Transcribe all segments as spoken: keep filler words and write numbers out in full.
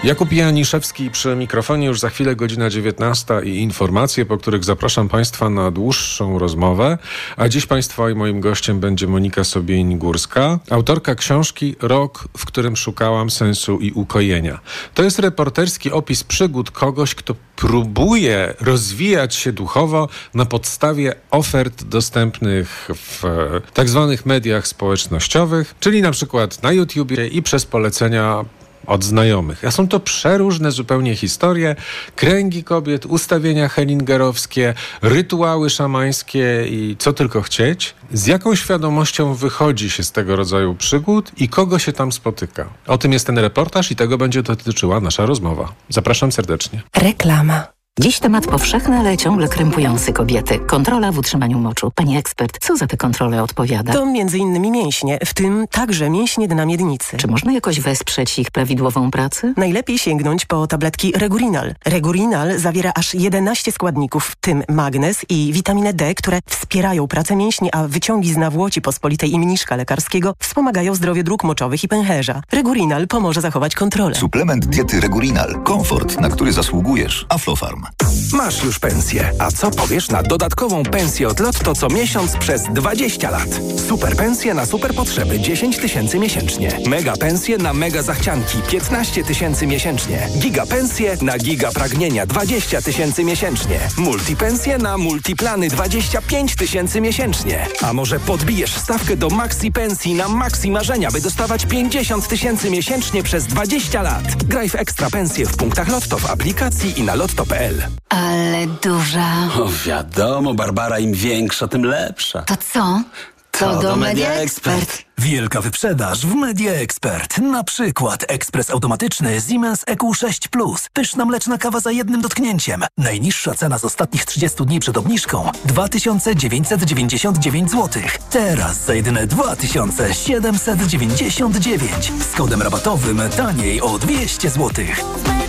Jakub Janiszewski przy mikrofonie, już za chwilę godzina dziewiętnasta i informacje, po których zapraszam Państwa na dłuższą rozmowę. A dziś Państwa i moim gościem będzie Monika Sobień-Górska, autorka książki Rok, w którym szukałam sensu i ukojenia. To jest reporterski opis przygód kogoś, kto próbuje rozwijać się duchowo na podstawie ofert dostępnych w tak zwanych mediach społecznościowych, czyli na przykład na YouTubie i przez polecenia od znajomych. A są to przeróżne zupełnie historie, kręgi kobiet, ustawienia hellingerowskie, rytuały szamańskie i co tylko chcieć. Z jaką świadomością wychodzi się z tego rodzaju przygód i kogo się tam spotyka? O tym jest ten reportaż i tego będzie dotyczyła nasza rozmowa. Zapraszam serdecznie. Reklama. Dziś temat powszechny, ale ciągle krępujący kobiety. Kontrola w utrzymaniu moczu. Pani ekspert, co za tę kontrolę odpowiada? To między innymi mięśnie, w tym także mięśnie dna miednicy. Czy można jakoś wesprzeć ich prawidłową pracę? Najlepiej sięgnąć po tabletki Regurinal. Regurinal zawiera aż jedenaście składników, w tym magnez i witaminę D, które wspierają pracę mięśni, a wyciągi z nawłoci pospolitej i mniszka lekarskiego wspomagają zdrowie dróg moczowych i pęcherza. Regurinal pomoże zachować kontrolę. Suplement diety Regurinal. Komfort, na który zasługujesz. Aflofarm. Masz już pensję. A co powiesz na dodatkową pensję od Lotto co miesiąc przez dwadzieścia lat? Super pensje na super potrzeby dziesięć tysięcy miesięcznie. Mega pensje na mega zachcianki piętnaście tysięcy miesięcznie. Giga pensje na giga pragnienia dwadzieścia tysięcy miesięcznie. Multi pensje na multiplany dwadzieścia pięć tysięcy miesięcznie. A może podbijesz stawkę do maxi pensji na maxi marzenia, by dostawać pięćdziesiąt tysięcy miesięcznie przez dwadzieścia lat. Graj w ekstra pensje w punktach Lotto, w aplikacji i na lotto kropka p l. Ale duża. O, wiadomo, Barbara, im większa, tym lepsza. To co? To, to do, do Media Expert. Wielka wyprzedaż w Media Expert. Na przykład ekspres automatyczny Siemens E Q sześć plus. Pyszna mleczna kawa za jednym dotknięciem. Najniższa cena z ostatnich trzydziestu dni przed obniżką dwa tysiące dziewięćset dziewięćdziesiąt dziewięć złotych. Teraz za jedyne dwa tysiące siedemset dziewięćdziesiąt dziewięć. Z kodem rabatowym taniej o dwieście złotych.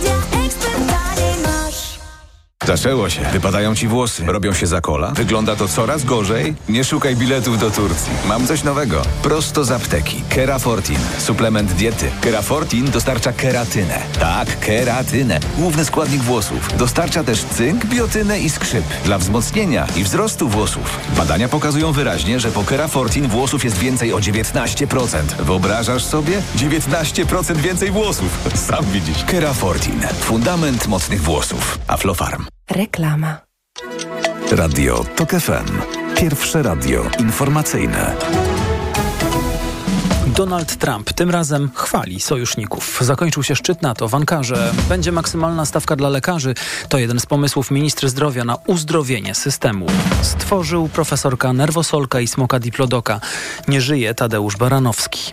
Zaczęło się. Wypadają ci włosy. Robią się zakola. Wygląda to coraz gorzej. Nie szukaj biletów do Turcji. Mam coś nowego. Prosto z apteki. Kerafortin. Suplement diety. Kerafortin dostarcza keratynę. Tak, keratynę. Główny składnik włosów. Dostarcza też cynk, biotynę i skrzyp. Dla wzmocnienia i wzrostu włosów. Badania pokazują wyraźnie, że po Kerafortin włosów jest więcej o dziewiętnaście procent. Wyobrażasz sobie? dziewiętnaście procent więcej włosów. Sam widzisz. Kerafortin. Fundament mocnych włosów. Aflofarm. Reklama. Radio Tok F M. Pierwsze radio informacyjne. Donald Trump tym razem chwali sojuszników. Zakończył się szczyt NATO w Ankarze. Będzie maksymalna stawka dla lekarzy. To jeden z pomysłów ministry zdrowia na uzdrowienie systemu. Stworzył profesorka nerwosolka i smoka diplodoka. Nie żyje Tadeusz Baranowski.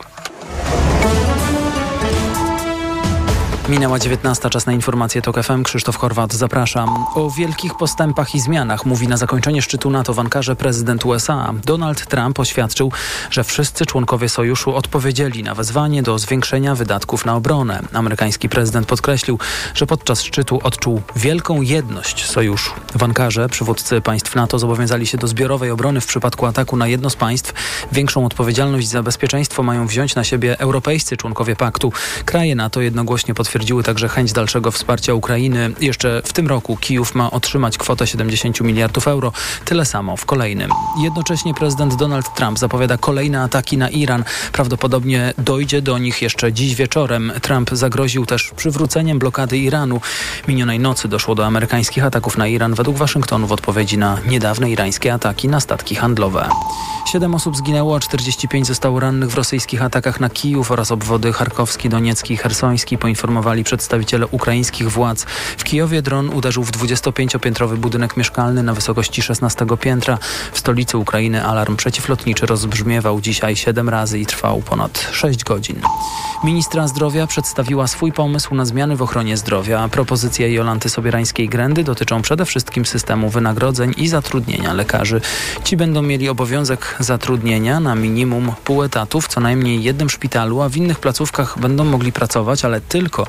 Minęła dziewiętnasta, czas na informacje Tok F M. Krzysztof Horwat, zapraszam. O wielkich postępach i zmianach mówi na zakończenie szczytu NATO w Ankarze prezydent U S A. Donald Trump oświadczył, że wszyscy członkowie sojuszu odpowiedzieli na wezwanie do zwiększenia wydatków na obronę. Amerykański prezydent podkreślił, że podczas szczytu odczuł wielką jedność sojuszu. W Ankarze przywódcy państw NATO zobowiązali się do zbiorowej obrony w przypadku ataku na jedno z państw. Większą odpowiedzialność za bezpieczeństwo mają wziąć na siebie europejscy członkowie paktu. Kraje NATO jednogłośnie potwierdziły Stwierdziły także chęć dalszego wsparcia Ukrainy. Jeszcze w tym roku Kijów ma otrzymać kwotę siedemdziesiąt miliardów euro. Tyle samo w kolejnym. Jednocześnie prezydent Donald Trump zapowiada kolejne ataki na Iran. Prawdopodobnie dojdzie do nich jeszcze dziś wieczorem. Trump zagroził też przywróceniem blokady Iranu. Minionej nocy doszło do amerykańskich ataków na Iran według Waszyngtonu w odpowiedzi na niedawne irańskie ataki na statki handlowe. Siedem osób zginęło, a czterdzieści pięć zostało rannych w rosyjskich atakach na Kijów oraz obwody charkowski, doniecki i chersoński, poinformowali przedstawiciele ukraińskich władz. W Kijowie dron uderzył w dwudziestopięciopiętrowy budynek mieszkalny na wysokości szesnastego piętra. W stolicy Ukrainy alarm przeciwlotniczy rozbrzmiewał dzisiaj siedem razy i trwał ponad sześć godzin. Ministra zdrowia przedstawiła swój pomysł na zmiany w ochronie zdrowia. Propozycje Jolanty Sobierańskiej-Grendy dotyczą przede wszystkim systemu wynagrodzeń i zatrudnienia lekarzy. Ci będą mieli obowiązek zatrudnienia na minimum pół etatu w co najmniej jednym szpitalu, a w innych placówkach będą mogli pracować, ale tylko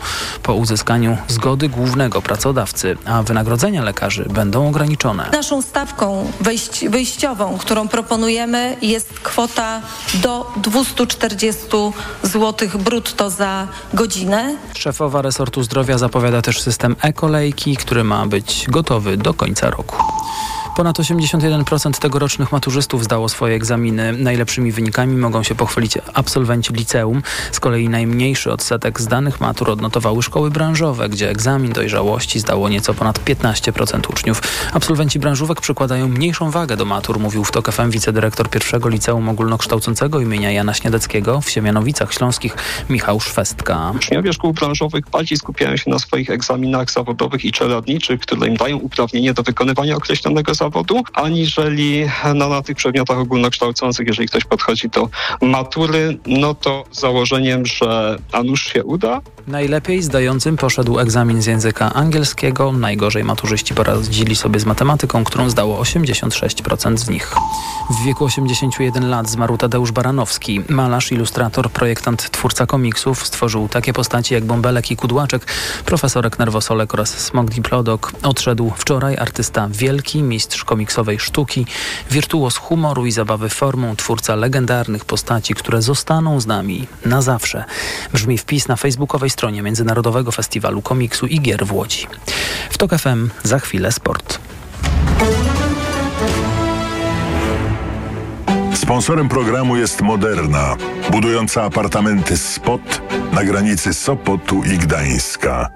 po uzyskaniu zgody głównego pracodawcy, a wynagrodzenia lekarzy będą ograniczone. Naszą stawką wejść, wyjściową, którą proponujemy, jest kwota do dwieście czterdzieści złotych brutto za godzinę. Szefowa resortu zdrowia zapowiada też system e-kolejki, który ma być gotowy do końca roku. Ponad osiemdziesiąt jeden procent tegorocznych maturzystów zdało swoje egzaminy. Najlepszymi wynikami mogą się pochwalić absolwenci liceum. Z kolei najmniejszy odsetek zdanych matur odnotowały szkoły branżowe, gdzie egzamin dojrzałości zdało nieco ponad piętnaście procent uczniów. Absolwenci branżówek przykładają mniejszą wagę do matur, mówił w TOK F M wicedyrektor pierwszego liceum ogólnokształcącego imienia Jana Śniadeckiego w Siemianowicach Śląskich Michał Szwestka. Uczniowie szkół branżowych bardziej skupiają się na swoich egzaminach zawodowych i czeladniczych, które im dają uprawnienie do wykonywania określonego zawodu. zawodu, aniżeli no, na tych przedmiotach ogólnokształcących, jeżeli ktoś podchodzi do matury, no to z założeniem, że a nuż się uda. Najlepiej zdającym poszedł egzamin z języka angielskiego. Najgorzej maturzyści poradzili sobie z matematyką, którą zdało osiemdziesiąt sześć procent z nich. W wieku osiemdziesięciu jeden lat zmarł Tadeusz Baranowski. Malarz, ilustrator, projektant, twórca komiksów. Stworzył takie postaci jak Bąbelek i Kudłaczek, Profesorek Nerwosolek oraz Smok Diplodok. Odszedł wczoraj artysta wielki, mistrz komiksowej sztuki, wirtuoz humoru i zabawy formą, twórca legendarnych postaci, które zostaną z nami na zawsze. Brzmi wpis na facebookowej stronie Międzynarodowego Festiwalu Komiksu i Gier w Łodzi. W TOK F M za chwilę sport. Sponsorem programu jest Moderna, budująca apartamenty Spot na granicy Sopotu i Gdańska.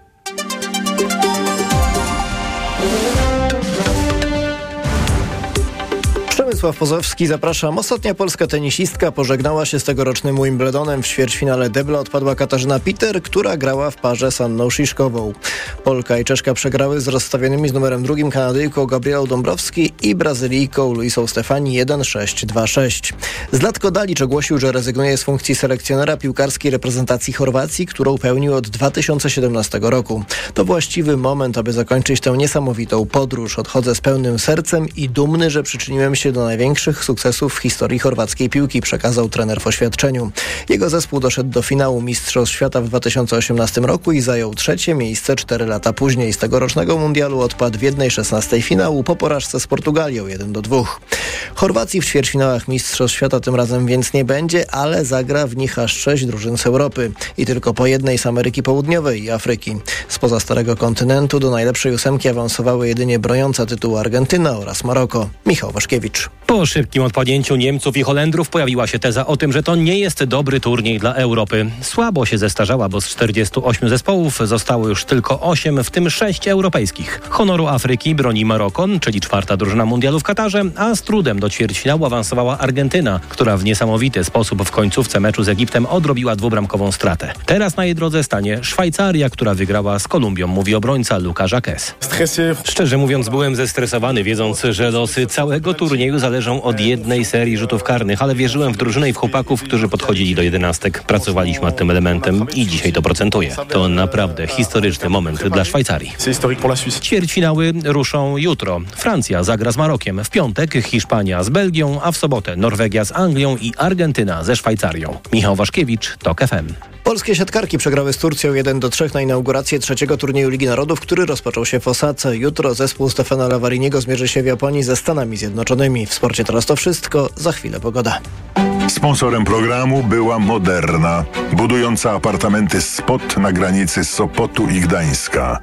Przemysław Pozowski, zapraszam. Ostatnia polska tenisistka pożegnała się z tegorocznym Wimbledonem. W ćwierćfinale debla odpadła Katarzyna Peter, która grała w parze z Anną Szyszkową. Polka i Czeszka przegrały z rozstawionymi z numerem drugim Kanadyjką Gabrielą Dąbrowski i Brazylijką Luisą Stefani jeden sześć dwa sześć. Zlatko Dalic ogłosił, że rezygnuje z funkcji selekcjonera piłkarskiej reprezentacji Chorwacji, którą pełnił od dwa tysiące siedemnastego roku. To właściwy moment, aby zakończyć tę niesamowitą podróż. Odchodzę z pełnym sercem i dumny, że przyczyniłem się do największych sukcesów w historii chorwackiej piłki, przekazał trener w oświadczeniu. Jego zespół doszedł do finału Mistrzostw Świata w dwa tysiące osiemnastym roku i zajął trzecie miejsce cztery lata później. Z tegorocznego mundialu odpadł w jednej szesnastej finału po porażce z Portugalią jeden do dwóch. Chorwacji w ćwierćfinałach Mistrzostw Świata tym razem więc nie będzie, ale zagra w nich aż sześć drużyn z Europy i tylko po jednej z Ameryki Południowej i Afryki. Spoza Starego Kontynentu do najlepszej ósemki awansowały jedynie broniąca tytułu Argentyna oraz Maroko. Michał Waszkiewicz. Po szybkim odpadnięciu Niemców i Holendrów pojawiła się teza o tym, że to nie jest dobry turniej dla Europy. Słabo się zestarzała, bo z czterdziestu ośmiu zespołów zostało już tylko osiem, w tym sześć europejskich. Honoru Afryki broni Maroko, czyli czwarta drużyna mundialu w Katarze, a z trudem do ćwierćfinału awansowała Argentyna, która w niesamowity sposób w końcówce meczu z Egiptem odrobiła dwubramkową stratę. Teraz na jej drodze stanie Szwajcaria, która wygrała z Kolumbią, mówi obrońca Luka Jacques. Szczerze mówiąc, byłem zestresowany, wiedząc, że losy całego turnieju zależą od jednej serii rzutów karnych, ale wierzyłem w drużynę i w chłopaków, którzy podchodzili do jedenastek. Pracowaliśmy nad tym elementem i dzisiaj to procentuje. To naprawdę historyczny moment dla Szwajcarii. Ćwierćfinały ruszą jutro. Francja zagra z Marokiem. W piątek Hiszpania z Belgią, a w sobotę Norwegia z Anglią i Argentyna ze Szwajcarią. Michał Waszkiewicz, TOK F M. Polskie siatkarki przegrały z Turcją jeden do trzech na inaugurację trzeciego turnieju Ligi Narodów, który rozpoczął się w Osace. Jutro zespół Stefana Lavariniego zmierzy się w Japonii ze Stanami Zjednoczonymi. W sporcie teraz to wszystko. Za chwilę pogoda. Sponsorem programu była Moderna, budująca apartamenty Spot na granicy Sopotu i Gdańska.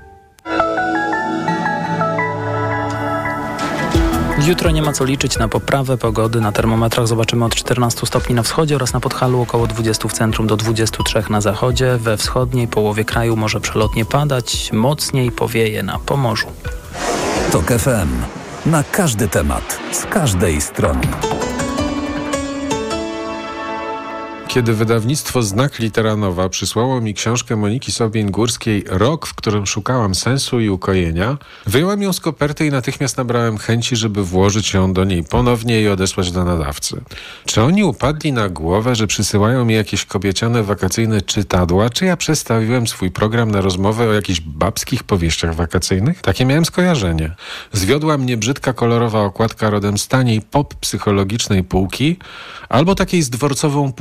Jutro nie ma co liczyć na poprawę pogody. Na termometrach zobaczymy od czternastu stopni na wschodzie oraz na Podhalu, około dwudziestu w centrum do dwudziestu trzech na zachodzie. We wschodniej połowie kraju może przelotnie padać, mocniej powieje na Pomorzu. TOK F M. Na każdy temat, z każdej strony. Kiedy wydawnictwo Znak Litera Nowa przysłało mi książkę Moniki Sobień-Górskiej Rok, w którym szukałam sensu i ukojenia, wyjąłem ją z koperty i natychmiast nabrałem chęci, żeby włożyć ją do niej ponownie i odesłać do nadawcy. Czy oni upadli na głowę, że przysyłają mi jakieś kobieciane wakacyjne czytadła, czy ja przestawiłem swój program na rozmowę o jakichś babskich powieściach wakacyjnych? Takie miałem skojarzenie. Zwiodła mnie brzydka kolorowa okładka rodem z taniej pop psychologicznej półki, albo takiej z dworcową pulpą do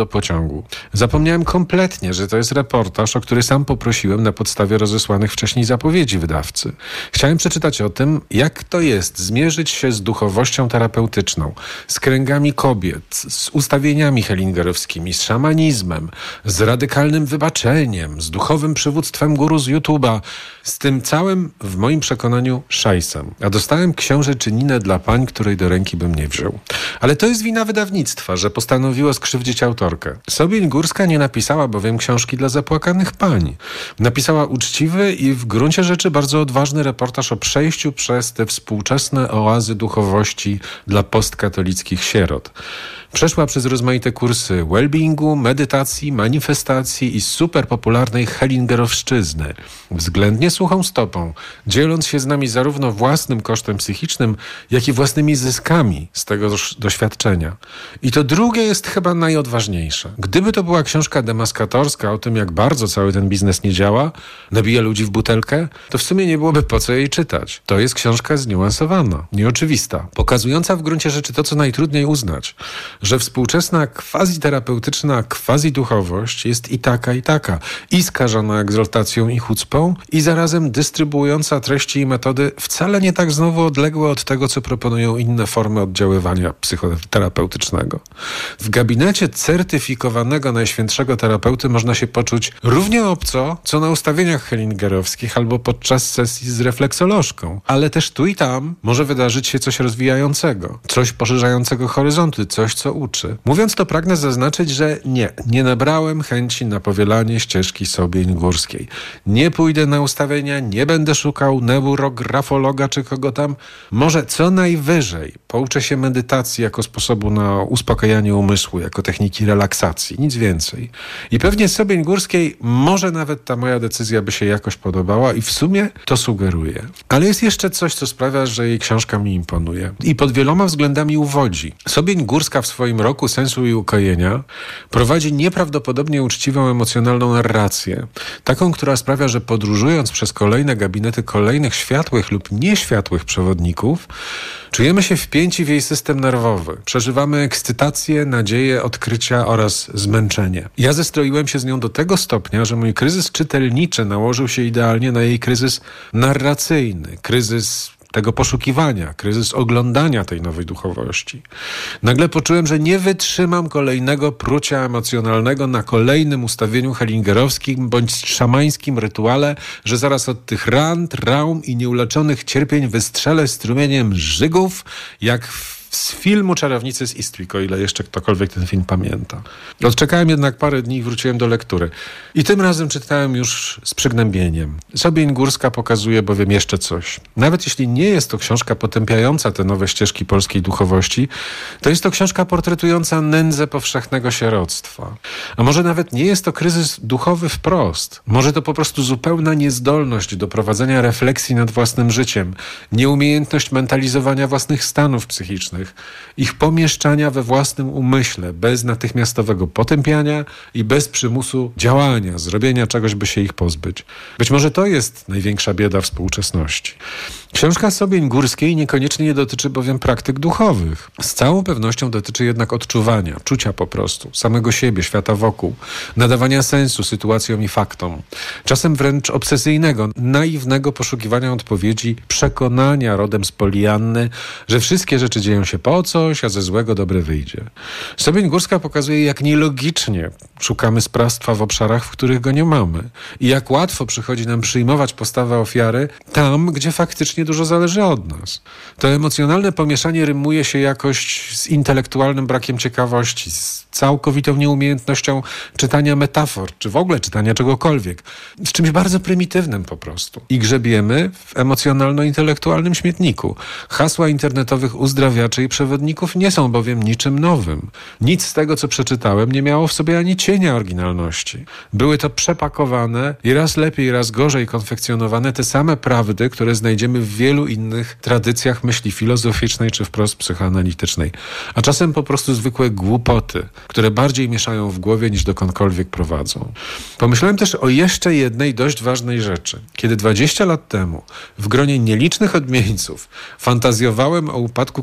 pociągu. Zapomniałem kompletnie, że to jest reportaż, o który sam poprosiłem na podstawie rozesłanych wcześniej zapowiedzi wydawcy. Chciałem przeczytać o tym, jak to jest zmierzyć się z duchowością terapeutyczną, z kręgami kobiet, z ustawieniami hellingerowskimi, z szamanizmem, z radykalnym wybaczeniem, z duchowym przywództwem guru z YouTube'a, z tym całym, w moim przekonaniu, szajsem. A dostałem książęczyninę dla pań, której do ręki bym nie wziął. Ale to jest wina wydawnictwa, że postanowiło skrzywdzić autorkę. Sobień Górska nie napisała bowiem książki dla zapłakanych pań. Napisała uczciwy i w gruncie rzeczy bardzo odważny reportaż o przejściu przez te współczesne oazy duchowości dla postkatolickich sierot. Przeszła przez rozmaite kursy wellbeingu, medytacji, manifestacji i superpopularnej hellingerowszczyzny. Względnie suchą stopą, dzieląc się z nami zarówno własnym kosztem psychicznym, jak i własnymi zyskami z tego doświadczenia. I to drugie jest chyba najodważniejsze. Gdyby to była książka demaskatorska o tym, jak bardzo cały ten biznes nie działa, nabija ludzi w butelkę, to w sumie nie byłoby po co jej czytać. To jest książka zniuansowana, nieoczywista, pokazująca w gruncie rzeczy to, co najtrudniej uznać, że współczesna quasi-terapeutyczna quasi-duchowość jest i taka, i taka, i skażona egzaltacją i chucpą, i zarazem dystrybuująca treści i metody wcale nie tak znowu odległe od tego, co proponują inne formy oddziaływania psychoterapeutycznego. W gabinecie certyfikowanego najświętszego terapeuty można się poczuć równie obco, co na ustawieniach hellingerowskich albo podczas sesji z refleksolożką, ale też tu i tam może wydarzyć się coś rozwijającego, coś poszerzającego horyzonty, coś, co uczy. Mówiąc to, pragnę zaznaczyć, że nie, nie nabrałem chęci na powielanie ścieżki Sobień Górskiej. Nie pójdę na ustawienia, nie będę szukał neurografologa czy kogo tam. Może co najwyżej pouczę się medytacji jako sposobu na uspokajanie umysłu, jako techniki relaksacji, nic więcej. I pewnie Sobień Górskiej może nawet ta moja decyzja by się jakoś podobała i w sumie to sugeruję. Ale jest jeszcze coś, co sprawia, że jej książka mi imponuje i pod wieloma względami uwodzi. Sobień Górska w swoim roku sensu i ukojenia prowadzi nieprawdopodobnie uczciwą, emocjonalną narrację. Taką, która sprawia, że podróżując przez kolejne gabinety kolejnych światłych lub nieświatłych przewodników, czujemy się wpięci w jej system nerwowy. Przeżywamy ekscytację, nadzieję, odkrycia oraz zmęczenie. Ja zestroiłem się z nią do tego stopnia, że mój kryzys czytelniczy nałożył się idealnie na jej kryzys narracyjny, kryzys tego poszukiwania, kryzys oglądania tej nowej duchowości. Nagle poczułem, że nie wytrzymam kolejnego prucia emocjonalnego na kolejnym ustawieniu hellingerowskim bądź szamańskim rytuale, że zaraz od tych ran, traum i nieuleczonych cierpień wystrzelę strumieniem żygów, jak w z filmu Czarownicy z Eastwick, o ile jeszcze ktokolwiek ten film pamięta. Odczekałem jednak parę dni i wróciłem do lektury. I tym razem czytałem już z przygnębieniem. Sobień Górska pokazuje bowiem jeszcze coś. Nawet jeśli nie jest to książka potępiająca te nowe ścieżki polskiej duchowości, to jest to książka portretująca nędzę powszechnego sieroctwa. A może nawet nie jest to kryzys duchowy wprost. Może to po prostu zupełna niezdolność do prowadzenia refleksji nad własnym życiem, nieumiejętność mentalizowania własnych stanów psychicznych, ich pomieszczania we własnym umyśle, bez natychmiastowego potępiania i bez przymusu działania, zrobienia czegoś, by się ich pozbyć. Być może to jest największa bieda współczesności. Książka Sobień Górskiej niekoniecznie nie dotyczy bowiem praktyk duchowych. Z całą pewnością dotyczy jednak odczuwania, czucia po prostu, samego siebie, świata wokół, nadawania sensu sytuacjom i faktom. Czasem wręcz obsesyjnego, naiwnego poszukiwania odpowiedzi, przekonania rodem z Polianny, że wszystkie rzeczy dzieją się po coś, a ze złego dobre wyjdzie. Sobień Górska pokazuje, jak nielogicznie szukamy sprawstwa w obszarach, w których go nie mamy. I jak łatwo przychodzi nam przyjmować postawę ofiary tam, gdzie faktycznie dużo zależy od nas. To emocjonalne pomieszanie rymuje się jakoś z intelektualnym brakiem ciekawości, z całkowitą nieumiejętnością czytania metafor, czy w ogóle czytania czegokolwiek. Z czymś bardzo prymitywnym po prostu. I grzebiemy w emocjonalno-intelektualnym śmietniku. Hasła internetowych uzdrawiaczy i przewodników nie są bowiem niczym nowym. Nic z tego, co przeczytałem, nie miało w sobie ani cienia oryginalności. Były to przepakowane i raz lepiej, raz gorzej konfekcjonowane te same prawdy, które znajdziemy w wielu innych tradycjach myśli filozoficznej czy wprost psychoanalitycznej. A czasem po prostu zwykłe głupoty, które bardziej mieszają w głowie niż dokądkolwiek prowadzą. Pomyślałem też o jeszcze jednej dość ważnej rzeczy. Kiedy dwadzieścia lat temu w gronie nielicznych odmieńców fantazjowałem o upadku kościoła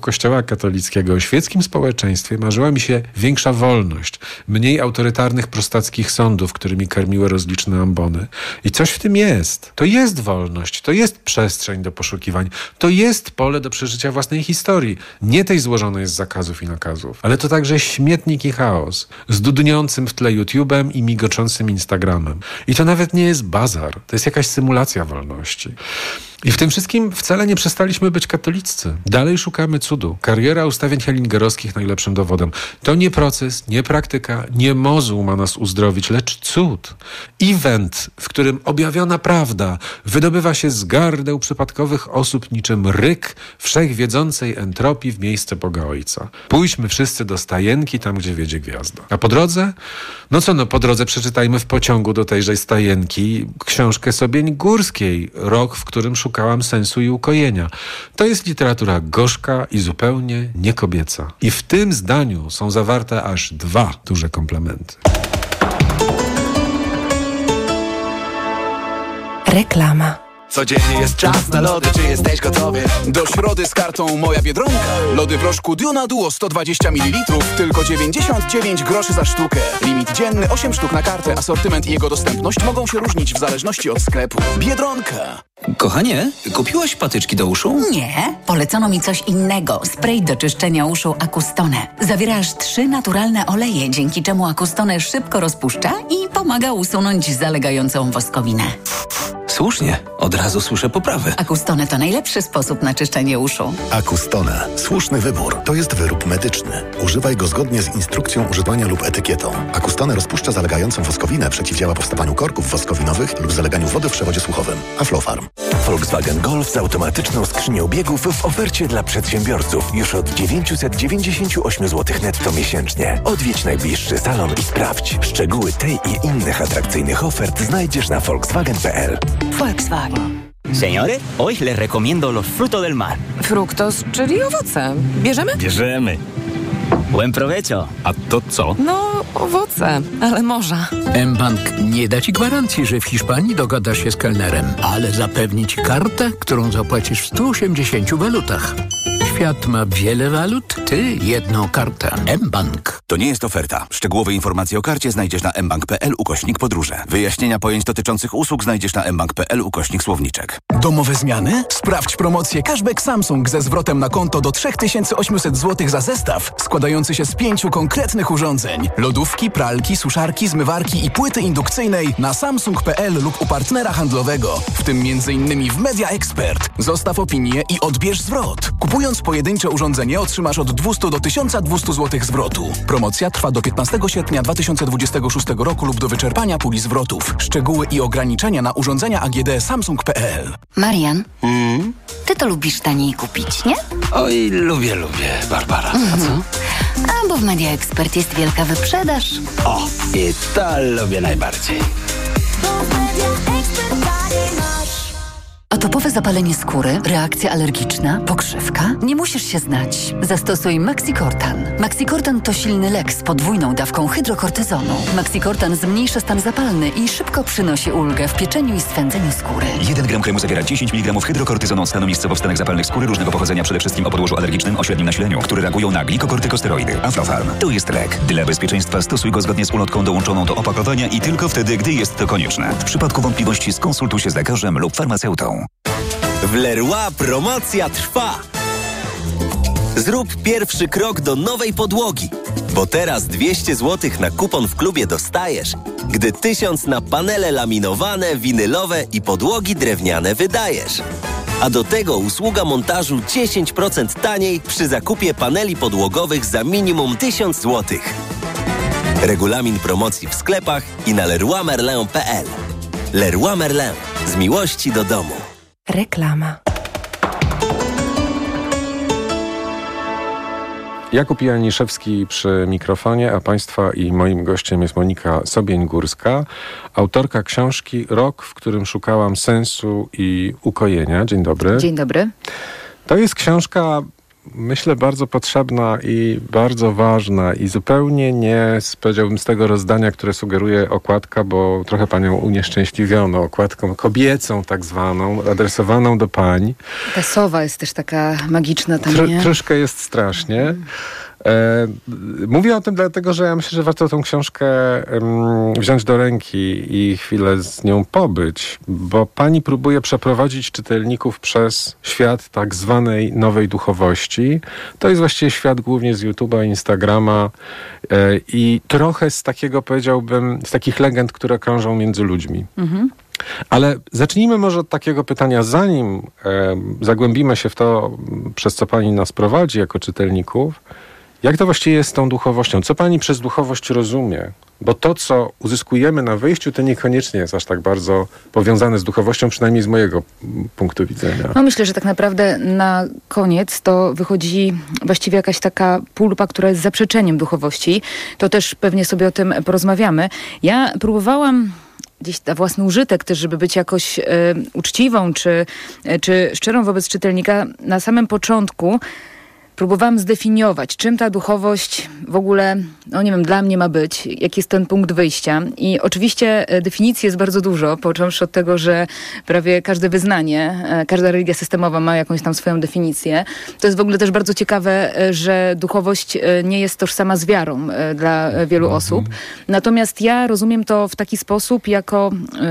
katolickiego, o świeckim społeczeństwie marzyła mi się większa wolność, mniej autorytarnych prostackich sądów, którymi karmiły rozliczne ambony. I coś w tym jest. To jest wolność, to jest przestrzeń do poszukiwań, to jest pole do przeżycia własnej historii. Nie tej złożonej z zakazów i nakazów, ale to także śmietnik i chaos, z dudniącym w tle YouTube'em i migoczącym Instagramem. I to nawet nie jest bazar, to jest jakaś symulacja wolności. I w tym wszystkim wcale nie przestaliśmy być katoliccy. Dalej szukamy cudu. Kariera ustawień hellingerowskich najlepszym dowodem. To nie proces, nie praktyka, nie mozuł ma nas uzdrowić, lecz cud. Event, w którym objawiona prawda wydobywa się z gardeł przypadkowych osób niczym ryk wszechwiedzącej entropii w miejsce Boga Ojca. Pójdźmy wszyscy do stajenki, tam gdzie wiedzie gwiazda. A po drodze? No co no, po drodze przeczytajmy w pociągu do tejże stajenki książkę Sobień Górskiej, rok, w którym szukałam sensu i ukojenia. To jest literatura gorzka i zupełnie niekobieca. I w tym zdaniu są zawarte aż dwa duże komplementy. Reklama. Codziennie jest czas na lody, czy jesteś gotowy? Do środy z kartą Moja Biedronka. Lody w rożku Duna Duo sto dwadzieścia mililitrów, tylko dziewięćdziesiąt dziewięć groszy za sztukę. Limit dzienny osiem sztuk na kartę. Asortyment i jego dostępność mogą się różnić w zależności od sklepu. Biedronka. Kochanie, kupiłaś patyczki do uszu? Nie, polecono mi coś innego. Spray do czyszczenia uszu Acustone. Zawiera aż trzy naturalne oleje, dzięki czemu Acustone szybko rozpuszcza i pomaga usunąć zalegającą woskowinę. Słusznie, od razu słyszę poprawę. Acustone to najlepszy sposób na czyszczenie uszu. Acustone. Słuszny wybór. To jest wyrób medyczny. Używaj go zgodnie z instrukcją używania lub etykietą. Acustone rozpuszcza zalegającą woskowinę, przeciwdziała powstawaniu korków woskowinowych lub zaleganiu wody w przewodzie słuchowym. Aflofarm. Volkswagen Golf z automatyczną skrzynią biegów w ofercie dla przedsiębiorców już od dziewięćset dziewięćdziesiąt osiem złotych netto miesięcznie. Odwiedź najbliższy salon i sprawdź. Szczegóły tej i innych atrakcyjnych ofert znajdziesz na volkswagen kropka p l. Volkswagen. Señores, hoy les recomiendo los frutos del mar. Fruktos, czyli owoce. Bierzemy? Bierzemy. Buen provecho. A to co? No, owoce, ale morza. mBank nie da ci gwarancji, że w Hiszpanii dogadasz się z kelnerem, ale zapewni ci kartę, którą zapłacisz w stu osiemdziesięciu walutach. Świat ma wiele walut, ty jedną kartę. mBank. To nie jest oferta. Szczegółowe informacje o karcie znajdziesz na mbank kropka p l ukośnik podróże. Wyjaśnienia pojęć dotyczących usług znajdziesz na mbank kropka p l ukośnik słowniczek. Domowe zmiany? Sprawdź promocję Cashback Samsung ze zwrotem na konto do trzy tysiące osiemset złotych za zestaw, składający się z pięciu konkretnych urządzeń. Lodówki, pralki, suszarki, zmywarki i płyty indukcyjnej na samsung kropka p l lub u partnera handlowego, w tym między innymi w Media Expert. Zostaw opinię i odbierz zwrot. Kupując pojedyncze urządzenie otrzymasz od dwieście do tysiąca dwustu złotych zwrotu. Promocja trwa do piętnastego sierpnia dwa tysiące dwudziestego szóstego roku lub do wyczerpania puli zwrotów. Szczegóły i ograniczenia na urządzenia A G D samsung kropka p l. Marian, mm? ty to lubisz taniej kupić, nie? Oj, lubię, lubię, Barbara. A co? A bo w Media Expert jest wielka wyprzedaż. O, i to lubię najbardziej. Atopowe zapalenie skóry, reakcja alergiczna, pokrzywka? Nie musisz się znać. Zastosuj Maxicortan. Maxicortan to silny lek z podwójną dawką hydrokortyzonu. Maxicortan zmniejsza stan zapalny i szybko przynosi ulgę w pieczeniu i swędzeniu skóry. jeden gram kremu zawiera dziesięć miligramów hydrokortyzonu od stanu miejscowo wstanek zapalnych skóry różnego pochodzenia, przede wszystkim o podłożu alergicznym o średnim nasileniu, które reagują na glikokortykosteroidy. Aflofarm. Tu jest lek. Dla bezpieczeństwa stosuj go zgodnie z ulotką dołączoną do opakowania i tylko wtedy, gdy jest to konieczne. W przypadku wątpliwości skonsultuj się z lekarzem lub farmaceutą. W Leroy promocja trwa! Zrób pierwszy krok do nowej podłogi, bo teraz dwieście złotych na kupon w klubie dostajesz, gdy tysiąc na panele laminowane, winylowe i podłogi drewniane wydajesz. A do tego usługa montażu dziesięć procent taniej przy zakupie paneli podłogowych za minimum tysiąc złotych. Regulamin promocji w sklepach i na leroy merlin kropka p l. Leroy Merlin. Z miłości do domu. Reklama. Jakub Janiszewski przy mikrofonie, a Państwa i moim gościem jest Monika Sobień-Górska, autorka książki Rok, w którym szukałam sensu i ukojenia. Dzień dobry. Dzień dobry. To jest książka myślę, bardzo potrzebna i bardzo ważna i zupełnie nie, powiedziałbym, z tego rozdania, które sugeruje okładka, bo trochę panią unieszczęśliwiono okładką kobiecą tak zwaną, adresowaną do pań. Ta sowa jest też taka magiczna tam, Tr- nie? Troszkę jest strasznie. Mm. E, mówię o tym dlatego, że ja myślę, że warto tą książkę um, wziąć do ręki i chwilę z nią pobyć, bo pani próbuje przeprowadzić czytelników przez świat tak zwanej nowej duchowości. To jest właściwie świat głównie z YouTube'a, Instagrama e, i trochę z takiego, powiedziałbym, z takich legend, które krążą między ludźmi. Mhm. Ale zacznijmy może od takiego pytania, zanim e, zagłębimy się w to, przez co pani nas prowadzi jako czytelników. Jak to właściwie jest z tą duchowością? Co pani przez duchowość rozumie? Bo to, co uzyskujemy na wyjściu, to niekoniecznie jest aż tak bardzo powiązane z duchowością, przynajmniej z mojego punktu widzenia. No myślę, że tak naprawdę na koniec to wychodzi właściwie jakaś taka pulpa, która jest zaprzeczeniem duchowości. To też pewnie sobie o tym porozmawiamy. Ja próbowałam gdzieś na własny użytek też, żeby być jakoś e, uczciwą czy, e, czy szczerą wobec czytelnika. Na samym początku próbowałam zdefiniować, czym ta duchowość w ogóle, no nie wiem, dla mnie ma być, jaki jest ten punkt wyjścia. I oczywiście definicji jest bardzo dużo, począwszy od tego, że prawie każde wyznanie, każda religia systemowa ma jakąś tam swoją definicję. To jest w ogóle też bardzo ciekawe, że duchowość nie jest tożsama z wiarą dla wielu osób. Natomiast ja rozumiem to w taki sposób, jako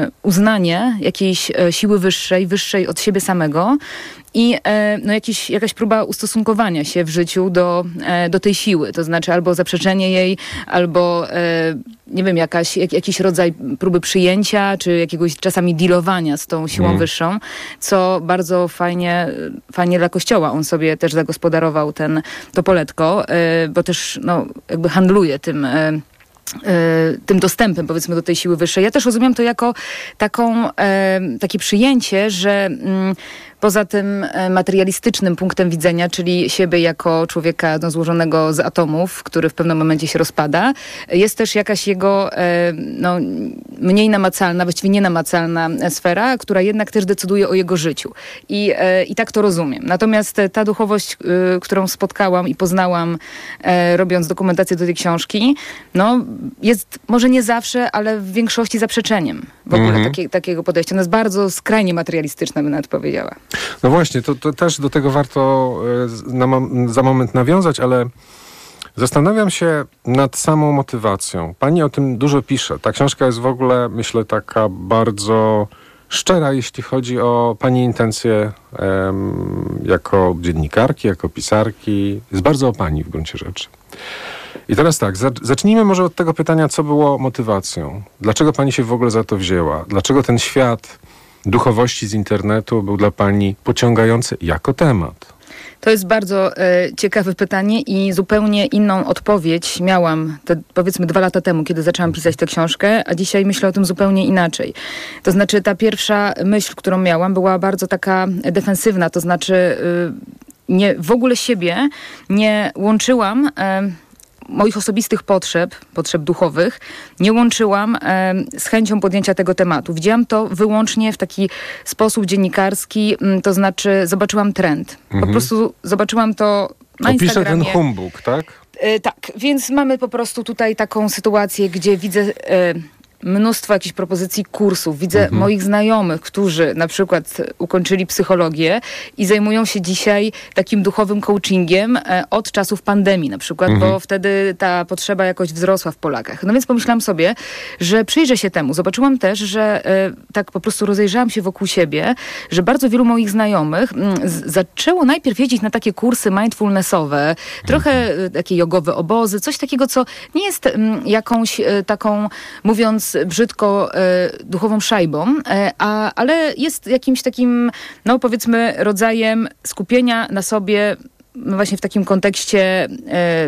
uznanie jakiejś siły wyższej, wyższej od siebie samego, i no, jakiś, jakaś próba ustosunkowania się w życiu do, do tej siły. To znaczy albo zaprzeczenie jej, albo nie wiem, jakaś, jak, jakiś rodzaj próby przyjęcia, czy jakiegoś czasami dealowania z tą siłą mm. wyższą, co bardzo fajnie, fajnie dla Kościoła. On sobie też zagospodarował ten, to poletko, bo też no, jakby handluje tym tym dostępem, powiedzmy, do tej siły wyższej. Ja też rozumiem to jako taką, takie przyjęcie, że mm, poza tym materialistycznym punktem widzenia, czyli siebie jako człowieka no, złożonego z atomów, który w pewnym momencie się rozpada, jest też jakaś jego no, mniej namacalna, właściwie nienamacalna sfera, która jednak też decyduje o jego życiu. I, i tak to rozumiem. Natomiast ta duchowość, którą spotkałam i poznałam, robiąc dokumentację do tej książki, no jest może nie zawsze, ale w większości zaprzeczeniem w ogóle mm-hmm. takie, takiego podejścia. Ona jest bardzo skrajnie materialistyczna, bym nawet powiedziała. No właśnie, to, to też do tego warto na, za moment nawiązać, ale zastanawiam się nad samą motywacją. Pani o tym dużo pisze. Ta książka jest w ogóle, myślę, taka bardzo szczera, jeśli chodzi o pani intencje um, jako dziennikarki, jako pisarki. Jest bardzo o pani w gruncie rzeczy. I teraz tak, zacznijmy może od tego pytania, co było motywacją. Dlaczego pani się w ogóle za to wzięła? Dlaczego ten świat duchowości z internetu był dla pani pociągający jako temat? To jest bardzo e, ciekawe pytanie i zupełnie inną odpowiedź miałam te, powiedzmy dwa lata temu, kiedy zaczęłam pisać tę książkę, a dzisiaj myślę o tym zupełnie inaczej. To znaczy ta pierwsza myśl, którą miałam, była bardzo taka defensywna, to znaczy y, nie, w ogóle siebie nie łączyłam y, moich osobistych potrzeb, potrzeb duchowych, nie łączyłam e, z chęcią podjęcia tego tematu. Widziałam to wyłącznie w taki sposób dziennikarski, m, to znaczy zobaczyłam trend. Mhm. Po prostu zobaczyłam to na Opiszę Instagramie. ten humbug, tak? E, tak, więc mamy po prostu tutaj taką sytuację, gdzie widzę E, mnóstwo jakichś propozycji kursów. Widzę mhm. moich znajomych, którzy na przykład ukończyli psychologię i zajmują się dzisiaj takim duchowym coachingiem e, od czasów pandemii na przykład, mhm. bo wtedy ta potrzeba jakoś wzrosła w Polakach. No więc pomyślałam sobie, że przyjrzę się temu. Zobaczyłam też, że e, tak po prostu rozejrzałam się wokół siebie, że bardzo wielu moich znajomych m, z, zaczęło najpierw jeździć na takie kursy mindfulnessowe, trochę e, takie jogowe obozy, coś takiego, co nie jest m, jakąś e, taką, mówiąc brzydko, e, duchową szajbą, e, a, ale jest jakimś takim, no powiedzmy, rodzajem skupienia na sobie właśnie w takim kontekście e,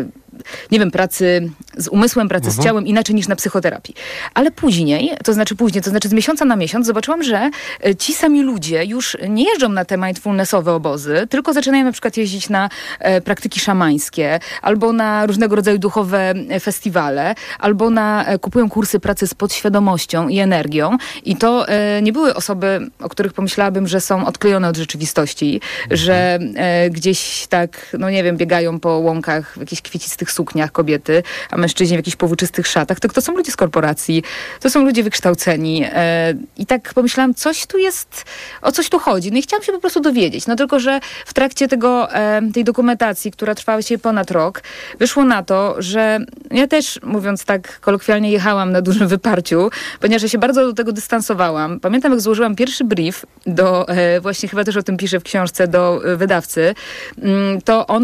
nie wiem, pracy z umysłem, pracy Mhm. z ciałem inaczej niż na psychoterapii. Ale później, to znaczy później, to znaczy z miesiąca na miesiąc zobaczyłam, że e, ci sami ludzie już nie jeżdżą na te mindfulnessowe obozy, tylko zaczynają na przykład jeździć na e, praktyki szamańskie, albo na różnego rodzaju duchowe e, festiwale, albo na, e, kupują kursy pracy z podświadomością i energią. I to e, nie były osoby, o których pomyślałabym, że są odklejone od rzeczywistości, że e, gdzieś tak, no nie wiem, biegają po łąkach w jakichś kwiecistych sukniach kobiety, a mężczyźni w jakichś powłóczystych szatach. To, to są ludzie z korporacji, to są ludzie wykształceni. E, I tak pomyślałam, coś tu jest, o coś tu chodzi. No i chciałam się po prostu dowiedzieć. No tylko, że w trakcie tego, e, tej dokumentacji, która trwała się ponad rok, wyszło na to, że ja też, mówiąc tak kolokwialnie, jechałam na dużym wyparciu, ponieważ ja się bardzo do tego dystansowałam. Pamiętam, jak złożyłam pierwszy brief do, e, właśnie chyba też o tym piszę w książce, do e, wydawcy, mm, to on